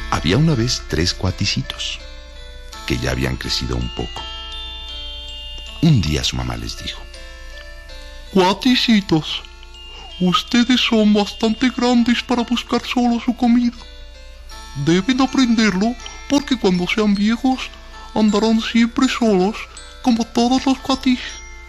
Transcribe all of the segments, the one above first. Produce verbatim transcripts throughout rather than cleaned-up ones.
Había una vez tres cuaticitos que ya habían crecido un poco. Un día su mamá les dijo: Cuaticitos, ustedes son bastante grandes para buscar solo su comida. Deben aprenderlo porque cuando sean viejos andarán siempre solos como todos los cuatis.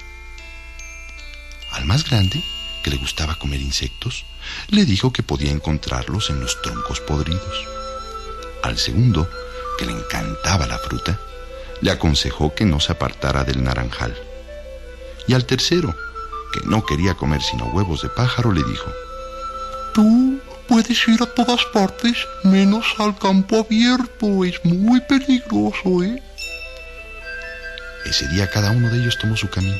Al más grande, que le gustaba comer insectos, le dijo que podía encontrarlos en los troncos podridos. Al segundo, que le encantaba la fruta, le aconsejó que no se apartara del naranjal. Y al tercero, que no quería comer sino huevos de pájaro, le dijo: Tú puedes ir a todas partes menos al campo abierto, es muy peligroso, ¿eh? Ese día cada uno de ellos tomó su camino.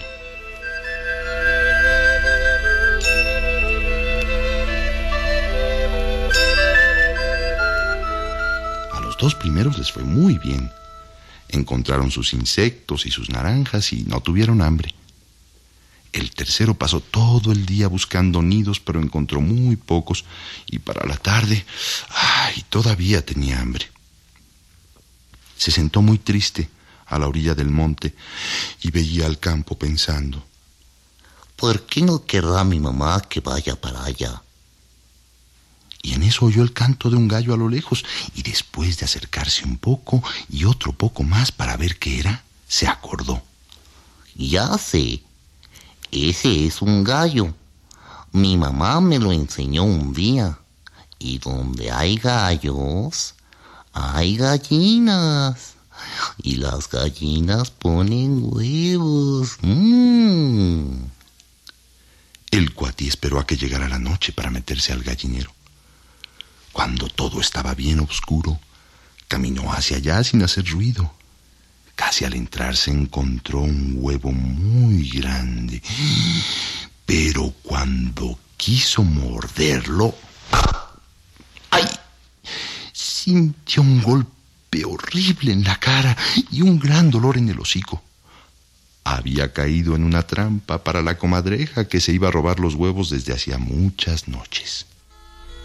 A los dos primeros les fue muy bien. Encontraron sus insectos y sus naranjas y no tuvieron hambre. El tercero pasó todo el día buscando nidos, pero encontró muy pocos, y para la tarde, ¡ay!, todavía tenía hambre. Se sentó muy triste a la orilla del monte y veía al campo pensando: ¿por qué no querrá mi mamá que vaya para allá? Y en eso oyó el canto de un gallo a lo lejos, y después de acercarse un poco y otro poco más para ver qué era, se acordó. Ya sé, ese es un gallo. Mi mamá me lo enseñó un día. Y donde hay gallos, hay gallinas. Y las gallinas ponen huevos. ¡Mmm! El cuatí esperó a que llegara la noche para meterse al gallinero. Cuando todo estaba bien oscuro, caminó hacia allá sin hacer ruido. Casi al entrar se encontró un huevo muy grande. Pero cuando quiso morderlo, ¡ay!, sintió un golpe horrible en la cara y un gran dolor en el hocico. Había caído en una trampa para la comadreja que se iba a robar los huevos desde hacía muchas noches.